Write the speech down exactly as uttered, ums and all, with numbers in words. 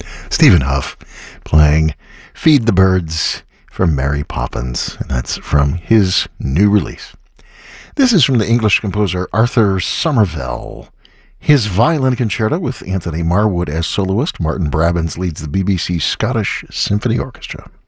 Stephen Huff playing Feed the Birds from Mary Poppins, and that's from his new release. This is from the English composer Arthur Somervell. His violin concerto with Anthony Marwood as soloist. Martin Brabbins leads the B B C Scottish Symphony Orchestra.